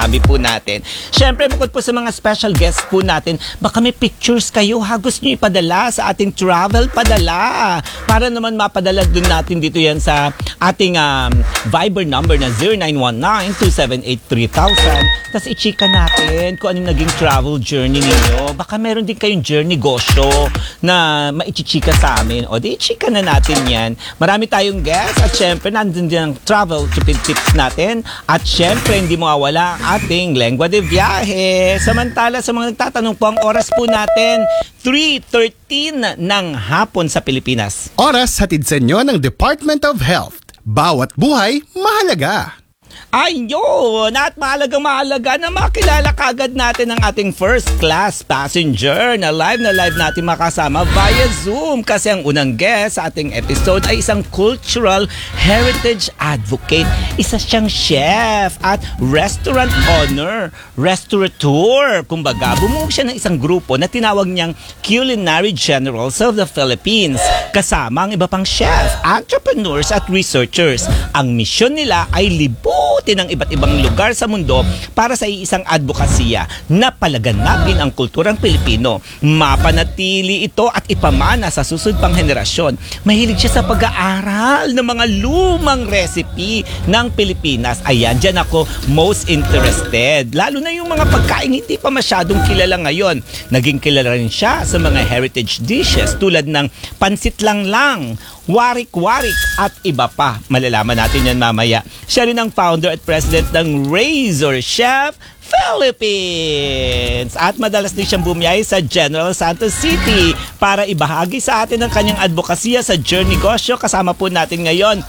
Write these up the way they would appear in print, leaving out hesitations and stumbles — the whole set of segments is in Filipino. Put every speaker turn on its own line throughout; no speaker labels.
Sabi po natin. Siyempre, bukod po sa mga special guests po natin, baka may pictures kayo ha, gusto nyo ipadala sa ating travel padala. Para naman mapadala dun natin dito yan sa ating Viber number na 0919-278-3000. Tapos i-chika natin kung anong naging travel journey ninyo. Baka meron din kayong journey gosyo na maichichika sa amin. O di, i-chika na natin yan. Marami tayong guests at syempre, nandun din ang travel tips natin. At syempre, hindi mawawala ang ating lengua de viaje. Samantala, sa mga nagtatanong po, ang oras po natin, 3:13 ng hapon sa Pilipinas.
Oras hatid sa inyo ng Department of Health. Bawat buhay, mahalaga.
Ayun! At mahalaga na makilala kagad natin ang ating first class passenger na live natin makasama via Zoom kasi ang unang guest sa ating episode ay isang cultural heritage advocate. Isa siyang chef at restaurant owner, restaurateur. Kumbaga, bumuo siya ng isang grupo na tinawag niyang Culinary Generals of the Philippines. Kasama ang iba pang chef, entrepreneurs at researchers. Ang misyon nila ay libutin ng iba't ibang lugar sa mundo para sa iisang advokasya na palaganapin ang kulturang Pilipino. Mapanatili ito at ipamana sa susunod pang henerasyon. Mahilig siya sa pag-aaral ng mga lumang recipe ng Pilipinas. Ayan, dyan ako most interested. Lalo na yung mga pagkain hindi pa masyadong kilala ngayon. Naging kilala rin siya sa mga heritage dishes tulad ng pansit lang, warik-warik at iba pa. Malalaman natin yan mamaya. Siya rin ang founder at president ng Razor Chef Philippines. At madalas din siyang bumiyahe sa General Santos City para ibahagi sa atin ang kanyang advokasya sa Journey Negosyo. Kasama po natin ngayon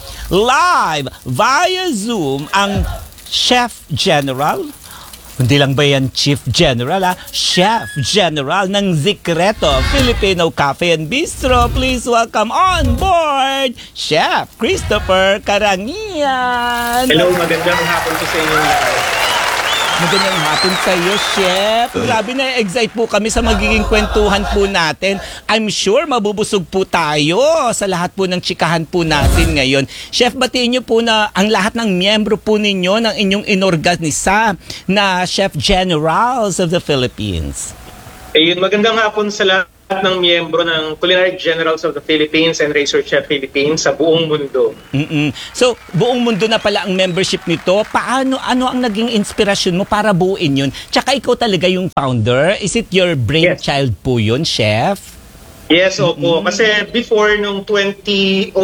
live via Zoom ang Chef General. Hindi lang ba yan Chief General Chef General ng Zikreto Filipino Cafe and Bistro. Please welcome on board Chef Christopher Karangian.
Hello, magandang hapon po sa inyo lahat.
Magandang hapon sa iyo, Chef. Grabe na excite po kami sa magiging kwentuhan po natin. I'm sure mabubusog po tayo sa lahat po ng chikahan po natin ngayon. Chef, batiin niyo po na ang lahat ng miyembro po ninyo ng inyong inorganisa na Chef Generals of the Philippines.
Ayun, magandang hapon sa lahat ng miyembro ng Culinary Generals of the Philippines and Razor Chef Philippines sa buong mundo.
So, buong mundo na pala ang membership nito. Ano ang naging inspirasyon mo para buuin yun? Tsaka ikaw talaga yung founder. Is it your brainchild po yun, Chef?
Yes, opo. Kasi before nung 2008,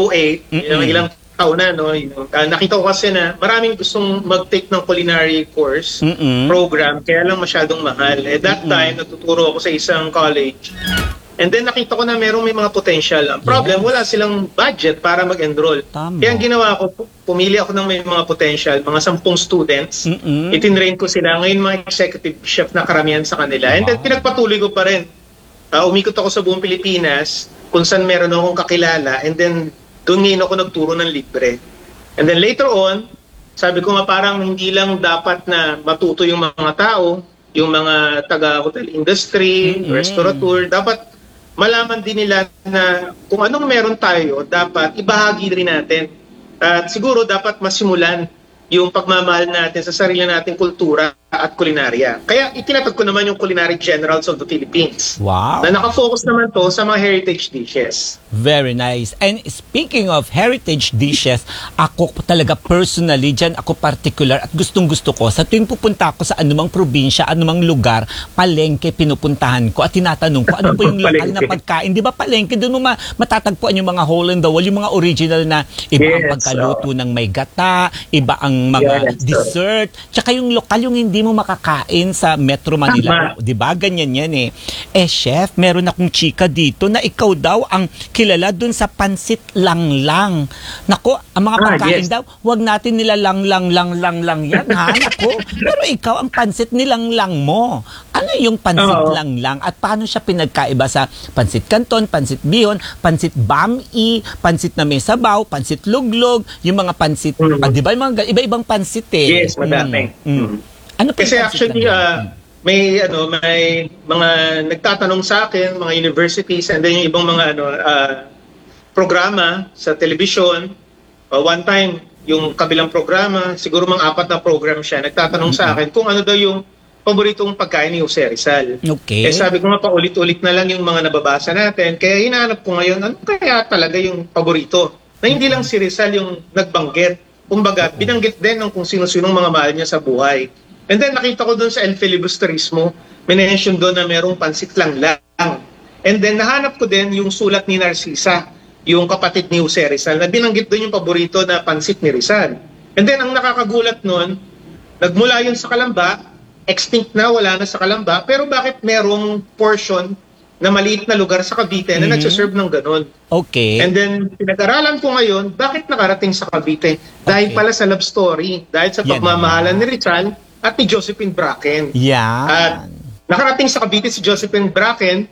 ilang taon na, no? Nakita ko kasi na maraming gustong mag-take ng culinary course program, kaya lang masyadong mahal. At that time, natuturo ako sa isang college. And then nakita ko na may mga potential. Ang problem, wala silang budget para mag-enroll.
Tama.
Kaya ang ginawa ko, pumili ako ng may mga potential, mga 10 students. Itinrain ko sila. Ngayon mga executive chef na karamihan sa kanila. And then pinagpatuloy ko pa rin. Umikot ako sa buong Pilipinas kung saan meron akong kakilala. And then doon ngayon ako nagturo ng libre. And then later on, sabi ko nga parang hindi lang dapat na matuto yung mga tao, yung mga taga-hotel industry, restaurateur, dapat malaman din nila na kung anong meron tayo, dapat ibahagi rin natin. At siguro dapat masimulan yung pagmamahal natin sa sarili nating kultura at kulinarya. Kaya itinatag ko naman yung Culinary Generals of the Philippines.
Wow.
Na nakafocus naman to sa mga heritage dishes.
Very nice. And speaking of heritage dishes, ako talaga personally, dyan ako particular at gustong-gusto ko. Sa tuwing pupunta ako sa anumang probinsya, anumang lugar, palengke pinupuntahan ko at tinatanong ko ano po yung lokal na pagkain. Di ba palengke, doon mo matatagpuan yung mga hole in the wall, yung mga original na iba ang pagkaluto ng may gata, iba ang mga dessert, tsaka yung lokal, yung hindi mo makakain sa Metro Manila. Di ba? Ganyan yan eh. Chef, meron akong chika dito na ikaw daw ang kilala dun sa pansit lang. Nako, ang mga pagkain daw, wag natin nila lang yan, ha? Nako, pero ikaw ang pansit nilang mo. Ano yung pansit lang? At paano siya pinagkaiba sa pansit canton, pansit bihon, pansit bami, pansit na may sabaw, pansit luglog, yung mga pansit, di ba? Yung mga iba-ibang pansit eh.
Yes, madami.
Ano
kasi actually, may mga nagtatanong sa akin, mga universities, and then yung ibang mga programa sa television. One time, yung kabilang programa, siguro mga 4 na program siya, nagtatanong sa akin kung ano daw yung paboritong pagkain ni Jose Rizal.
Okay.
Sabi ko nga, paulit-ulit na lang yung mga nababasa natin. Kaya hinahanap ko ngayon, ano kaya talaga yung paborito? Na hindi lang si Rizal yung nagbanggit. Kumbaga, binanggit din ng kung sino-sinong mga mahal niya sa buhay. And then nakita ko doon sa El Filibusterismo, may mention doon na merong pansit lang. And then nahanap ko din yung sulat ni Narcisa, yung kapatid ni Jose Rizal, na binanggit doon yung paborito na pansit ni Rizal. And then ang nakakagulat noon, nagmula yun sa Kalamba, extinct na, wala na sa Kalamba, pero bakit merong portion na maliit na lugar sa Cavite na nagsaserve ng ganun?
Okay.
And then pinag-aralan ko ngayon, bakit nakarating sa Cavite? Dahil pala sa love story, dahil sa pagmamahalan ni Rizal at ni Josephine Bracken. At nakarating sa Cavite si Josephine Bracken,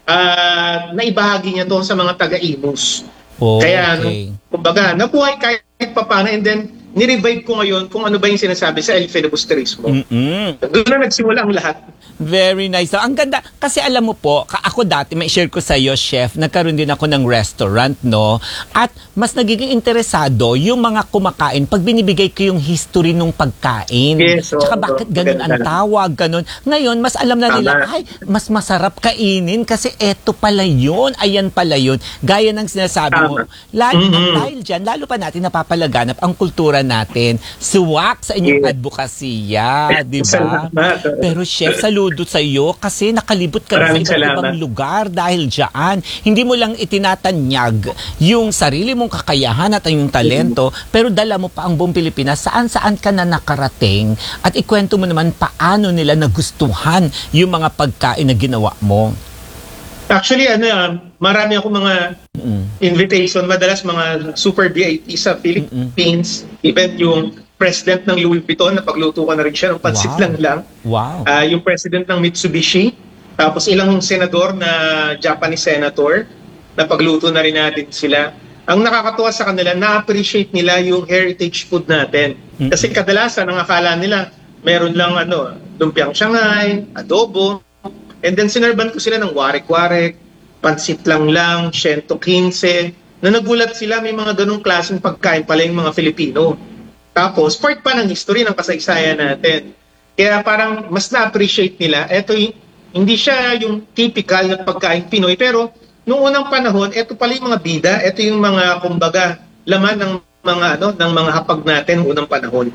naibahagi niya to sa mga taga-Imus. Kaya, kumbaga, nabuhay kahit papaano, and then, ni-revive ko ngayon kung ano ba yung sinasabi sa El Filibusterismo. Doon na nagsimula ang lahat.
Very nice. So, ang ganda. Kasi alam mo po, ako dati, may share ko sa iyo, chef, nagkaroon din ako ng restaurant, no? At mas nagiging interesado yung mga kumakain pag binibigay ko yung history ng pagkain.
Yes,
Tsaka bakit ganun ang tawag, ganun. Ngayon, mas alam na nila, ay, mas masarap kainin kasi eto pala yun, ayan pala yun. Gaya ng sinasabi mo. Dahil dyan, lalo pa natin napapalaganap ang kultura natin. Suwak sa inyong advokasya, di ba? Pero chef, saludo sa iyo kasi nakalibot ka sa ibang lugar dahil dyan. Hindi mo lang itinatanyag yung sarili mong kakayahan at yung talento, pero dala mo pa ang buong Pilipinas saan-saan ka na nakarating at ikwento mo naman paano nila nagustuhan yung mga pagkain na ginawa mo.
Actually, marami ako mga invitation, madalas mga super VIP sa Philippines, even yung president ng Louis Vuitton, napagluto ko na rin siya ng pansit lang.
Wow.
Yung president ng Mitsubishi, tapos ilang senador na Japanese senator, napagluto na rin natin sila. Ang nakakatuwa sa kanila, na-appreciate nila yung heritage food natin. Kasi kadalasan, ang akala nila, meron lang lumpiang Shanghai, adobo, and then sinerban ko sila ng warek-warek, pansit lang, 115, na nagulat sila, may mga ganong klaseng pagkain pala yung mga Filipino. Tapos, part pa ng history ng kasaysayan natin. Kaya parang mas na-appreciate nila. Ito hindi siya yung typical na pagkain Pinoy, pero noong unang panahon, ito pala yung mga bida, ito yung mga, kumbaga, laman ng mga hapag natin unang panahon.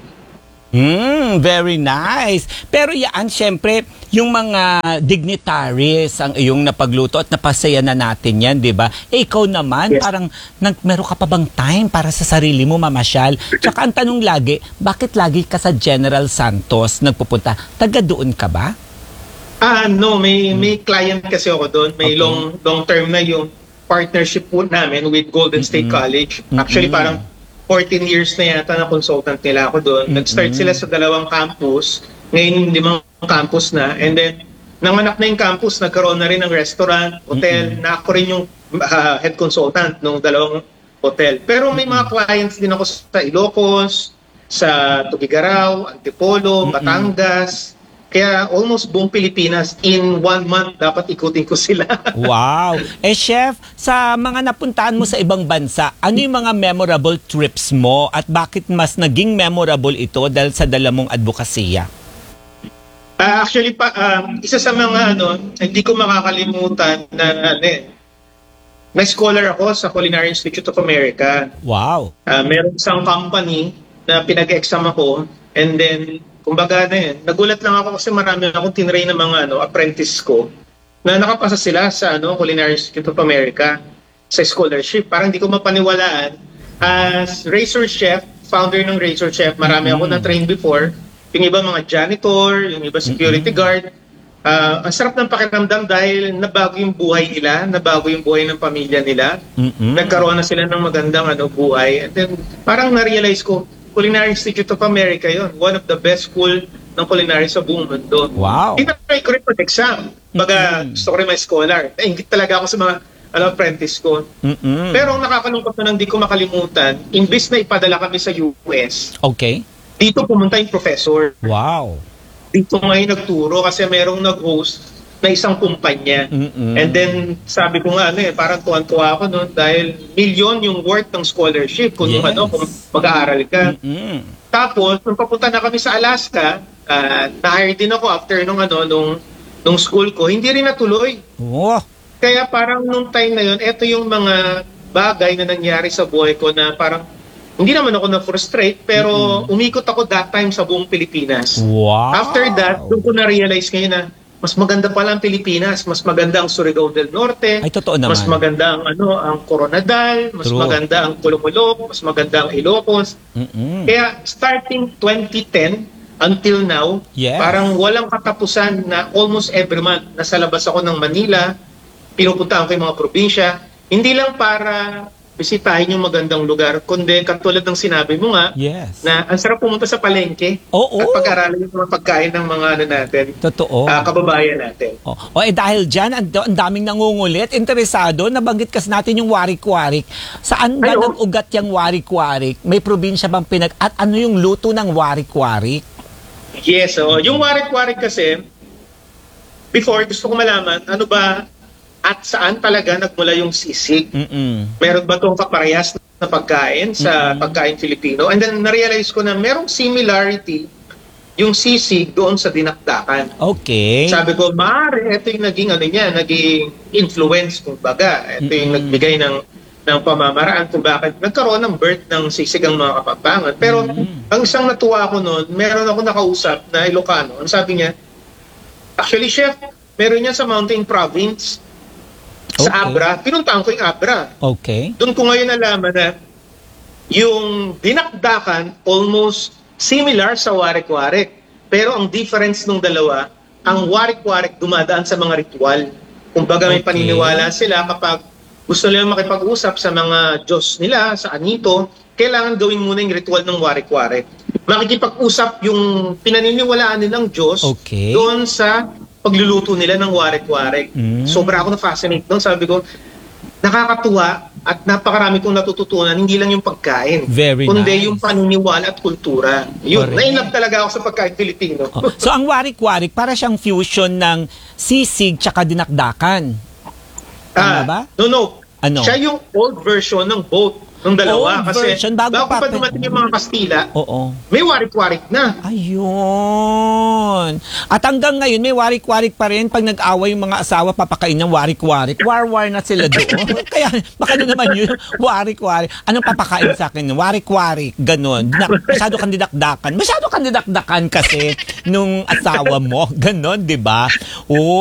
Very nice. Pero yan, syempre, yung mga dignitaries ang iyong napagluto at napasaya na natin yan, di ba? Ikaw naman, parang meron ka pa bang time para sa sarili mo mamasyal? Tsaka ang tanong lagi, bakit lagi ka sa General Santos nagpupunta? Taga doon ka ba?
No, may client kasi ako doon. May long term na yung partnership po namin with Golden State College. Actually, parang 14 years na yata na consultant nila ako doon. Nag-start sila sa 2 campus. Ngayon, 5 campus na. And then, nanganak na yung campus, nagkaroon na rin ng restaurant, hotel, na ako rin yung head consultant ng 2 hotel. Pero may mga clients din ako sa Ilocos, sa Tugigaraw, Antipolo, Batangas. Kaya almost buong Pilipinas in 1 month dapat ikutin ko sila.
Wow! Chef, sa mga napuntahan mo sa ibang bansa, ano yung mga memorable trips mo at bakit mas naging memorable ito dahil sa dala mong advokasya?
Actually, isa sa mga hindi ko makakalimutan na scholar ako sa Culinary Institute of America.
Wow!
Meron isang company na pinag-exam ako, and then kumbaga nagulat lang ako kasi marami akong tinray ng mga apprentice ko na nakapasa sila sa Culinary Institute of America sa scholarship. Parang hindi ko mapaniwalaan. As Razor Chef, founder ng Razor Chef, marami ako na-train before. Yung iba mga janitor, yung iba security guard. Ang sarap ng pakiramdam dahil nabago yung buhay nila, nabago yung buhay ng pamilya nila. Nagkaroon na sila ng magandang buhay. And then parang na-realize ko, Culinary Institute of America yon, one of the best school ng culinary sa buong mundo.
Wow!
Tinatry ko rin pag-exam. Baga, gusto ko rin may scholar. Ingit talaga ako sa mga apprentice ko. Pero ang nakakalungkot na hindi ko makalimutan, imbis na ipadala kami sa US, dito pumunta yung professor.
Wow!
Dito ngayon nagturo kasi merong nag-host na isang kumpanya. And then sabi ko nga parang tuwan-tuwa ako noon dahil milyon yung worth ng scholarship kung kung mag-aaral ka. Tapos nung papunta na kami sa Alaska, na-hire din ako after nung school ko, hindi rin natuloy. Kaya parang nung time na yun, ito yung mga bagay na nangyari sa buhay ko na parang hindi naman ako na-frustrate, pero umikot ako that time sa buong Pilipinas. After that, doon ko na-realize ngayon na mas maganda pala ang Pilipinas, mas maganda ang Surigao del Norte,
ay, totoo naman.
Mas maganda ang ang Coronadal, mas maganda ang Culumulok, mas maganda ang Ilocos. Kaya starting 2010 until now, parang walang katapusan na almost every month nasa labas ako ng Manila, pinupuntahan ko yung mga probinsya, hindi lang para bisitahin yung magandang lugar, kundi katulad ng sinabi mo nga, na ang sarap pumunta sa palengke at pag-aralan yung mga pagkain ng mga natin, kababayan natin.
Dahil dyan, ang daming nangungulit, interesado, nabanggit kasi natin yung warik-warik. Saan ba nag-ugat yung warik-warik? May probinsya bang at ano yung luto ng warik-warik?
Yes, yung warik-warik kasi, before, gusto ko malaman, ano ba at saan talaga nagmula yung sisig? Meron ba itong kaparehas na pagkain sa pagkain Filipino? And then na-realize ko na merong similarity yung sisig doon sa dinakdakan. Sabi ko, maaari, ito yung naging influence, kumbaga. Ito yung nagbigay ng pamamaraan kung bakit nagkaroon ng birth ng sisig ang mga Kapampangan. Pero ang isang natuwa ko noon, meron ako nakausap na Ilocano. Ang sabi niya, actually, chef, meron niya sa Mountain Province, sa Abra. Pinuntahan ko yung Abra. Doon ko ngayon nalaman na yung dinakdakan almost similar sa warik-warik. Pero ang difference ng dalawa, ang warik-warik dumadaan sa mga ritual. Kumbaga may paniniwala sila kapag gusto nila makipag-usap sa mga Diyos nila, sa anito, kailangan gawin muna yung ritual ng warik-warik. Makikipag-usap yung pinaniniwalaan nilang Diyos doon sa pagluluto nila ng warik-warik. Sobra ako na-fascinate doon. Sabi ko, nakakatuwa at napakarami kong natututunan, hindi lang yung pagkain, kundi yung paniniwala at kultura. Yun, na-inlove talaga ako sa pagkain Pilipino.
So ang warik-warik, para siyang fusion ng sisig tsaka dinakdakan. Tama ba?
No. Siya yung old version ng both. Nung dalawa, kasi bago pa dumating yung mga Kastila, may warik-warik na.
Ayun. At hanggang ngayon, may warik-warik pa rin. Pag nag-away yung mga asawa, papakain ng warik-warik. War-war na sila doon. Kaya, baka na naman yun, warik-warik. Anong papakain sa akin? Warik-warik. Ganon. Masyado kang didakdakan. Masyado kang didakdakan kasi nung asawa mo. Ganon, di ba?